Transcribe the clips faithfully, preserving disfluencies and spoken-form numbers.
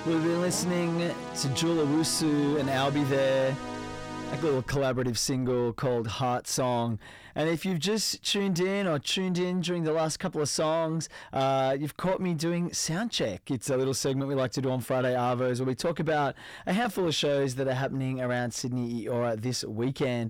We've been listening to Jula Wusu and I'll Be There, a little collaborative single called Heart Song. And if you've just tuned in or tuned in during the last couple of songs, uh, you've caught me doing Soundcheck. It's a little segment we like to do on Friday Arvos where we talk about a handful of shows that are happening around Sydney Eora this weekend.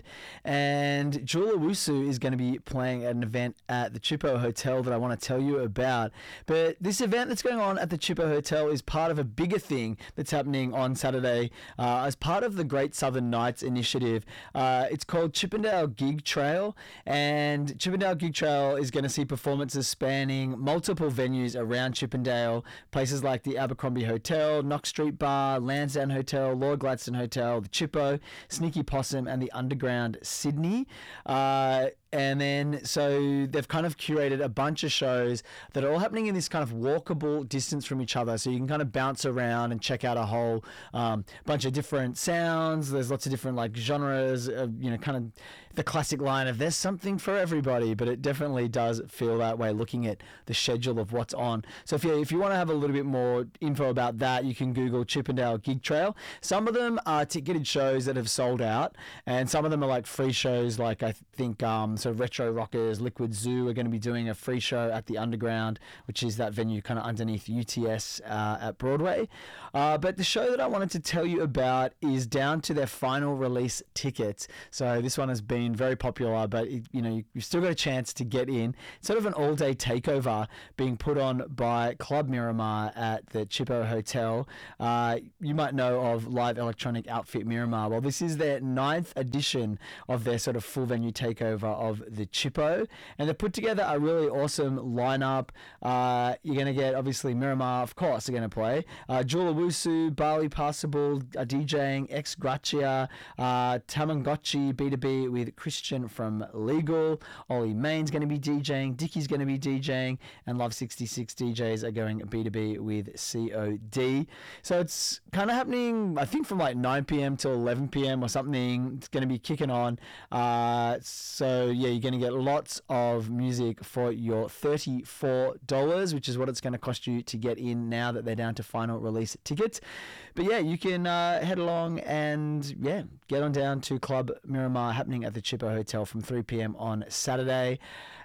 And Jula Wusu is going to be playing at an event at the Chippo Hotel that I want to tell you about. But this event that's going on at the Chippo Hotel is part of a bigger thing that's happening on Saturday uh, as part of the Great Southern Nights initiative. Uh, it's called Chippendale Gig Trail. And Chippendale Gig Trail is going to see performances spanning multiple venues around Chippendale, places like the Abercrombie Hotel, Knox Street Bar, Lansdowne Hotel, Lord Gladstone Hotel, the Chippo, Sneaky Possum, and the Underground Sydney. Uh, And then, so they've kind of curated a bunch of shows that are all happening in this kind of walkable distance from each other. So you can kind of bounce around and check out a whole um, bunch of different sounds. There's lots of different like genres, of, you know, kind of the classic line of there's something for everybody, but it definitely does feel that way looking at the schedule of what's on. So if you, if you want to have a little bit more info about that, you can Google Chippendale Gig Trail. Some of them are ticketed shows that have sold out, and some of them are like free shows, like I think, um, so Retro Rockers, Liquid Zoo are going to be doing a free show at the Underground, which is that venue kind of underneath U T S uh, at Broadway. Uh, but the show that I wanted to tell you about is down to their final release tickets. So this one has been very popular, but it, you know, you've still got a chance to get in. It's sort of an all-day takeover being put on by Club Miramar at the Chippo Hotel. Uh, you might know of live electronic outfit Miramar. Well, this is their ninth edition of their sort of full venue takeover of the Chippo, and they've put together a really awesome lineup. Uh, you're going to get, obviously, Miramar, of course, are going to play. Uh, Jula Wusu, Bali Passable are DJing, Ex Gratia, uh, Tamagotchi B two B with Christian from Legal, Ollie Main's going to be DJing, Dickie's going to be DJing, and Love sixty-six D Js are going B two B with C O D. So it's kind of happening, I think, from like nine p.m. till eleven p.m. or something. It's going to be kicking on. Uh, so, yeah, you're going to get lots of music for your thirty-four dollars, which is what it's going to cost you to get in now that they're down to final release tickets. But yeah, you can uh, head along and yeah, get on down to Club Miramar happening at the Chippo Hotel from three p.m. on Saturday.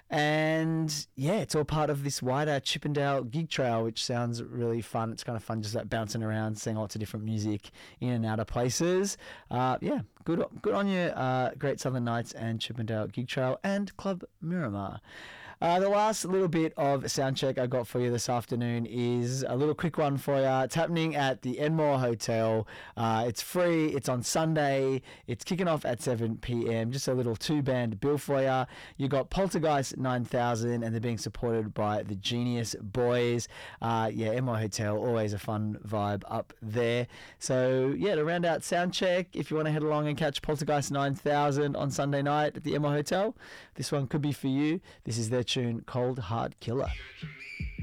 And yeah, it's all part of this wider Chippendale Gig Trail, which sounds really fun. It's kind of fun just like bouncing around, seeing lots of different music in and out of places. Uh, yeah, good, good on you, uh, Great Southern Nights and Chippendale Gig Trail and Club Miramar. Uh, the last little bit of Soundcheck I got for you this afternoon is a little quick one for you. It's happening at the Enmore Hotel. Uh, it's free. It's on Sunday. It's kicking off at seven p.m. Just a little two-band bill for you. You got Poltergeist nine thousand, and they're being supported by the Genius Boys. Uh, yeah, Enmore Hotel, always a fun vibe up there. So, yeah, to round out Soundcheck, if you want to head along and catch Poltergeist nine thousand on Sunday night at the Enmore Hotel, this one could be for you. This is their tune, Cold Hard Killer. Give it to me.